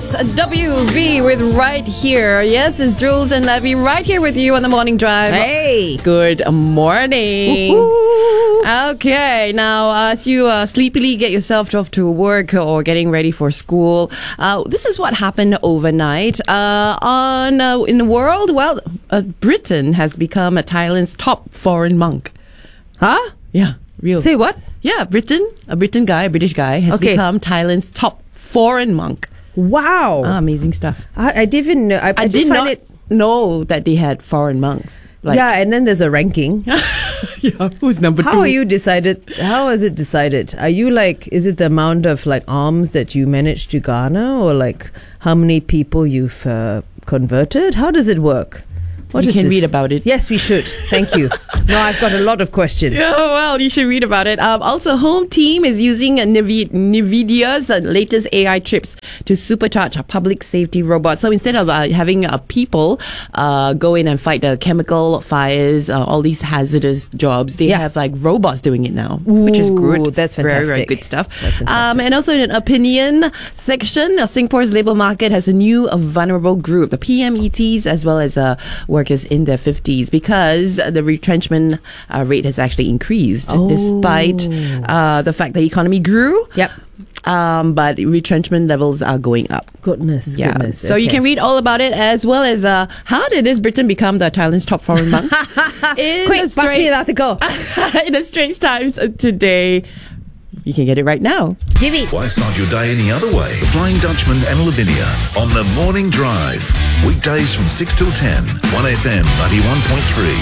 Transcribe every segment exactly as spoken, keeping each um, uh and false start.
Yes, W V with Right Here. Yes, it's Jules and Levy right here with you on the Morning Drive. Hey. Good morning. Woo-hoo. Okay, now as you uh, sleepily get yourself off to work or getting ready for school, uh, this is what happened overnight. Uh, on uh, in the world, well, uh, Britain has become a Thailand's top foreign monk. Huh? Yeah, real. Say what? Yeah, Britain, a Britain guy, a British guy, has Okay. become Thailand's top foreign monk. Wow. Ah, amazing stuff. I, I didn't even know. I, I, I just did find not it. know that they had foreign monks. Like, Yeah, and then there's a ranking. yeah, who's number two? How are you decided? How is it decided? Are you like, is it the amount of like alms that you managed to garner, or like how many people you've uh, converted? How does it work? What We is can this? read about it. Yes, we should. Thank you. No, I've got a lot of questions. Yeah, well, you should read about it. Um, also, Home Team is using Nvi- NVIDIA's uh, latest A I chips to supercharge a public safety robot. So instead of uh, having uh, people uh, go in and fight the chemical fires, uh, all these hazardous jobs, they Yeah. have like robots doing it now, which is Ooh, good. that's Very, very fantastic. good stuff. That's fantastic. Um, and also in an opinion section, uh, Singapore's labour market has a new uh, vulnerable group, the P M E Ts, as well as uh, workers in their fifties, because the retrenchment uh, rate has actually increased Oh. despite uh, the fact the economy grew. Yep. Um, but retrenchment levels are going up. Goodness, Yeah. goodness. So you Okay. can read all about it, as well as uh, how did this Britain become the Thailand's top foreign monk? In Quick, the pass me Straits- the article. in the Straits Times today. You can get it right now. Give it. Why start your day any other way? Flying Dutchman and Lavinia on the Morning Drive. Weekdays from six till ten. one F M ninety-one point three.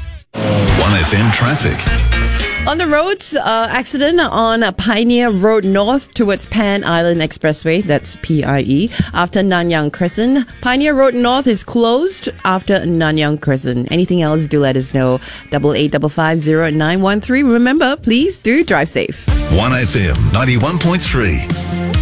one F M traffic. On the roads, uh, accident on Pioneer Road North towards Pan Island Expressway, that's P I E, after Nanyang Crescent. Pioneer Road North is closed after Nanyang Crescent. Anything else, do let us know. Double eight double five zero nine one three. Remember, please do drive safe. one F M ninety-one point three.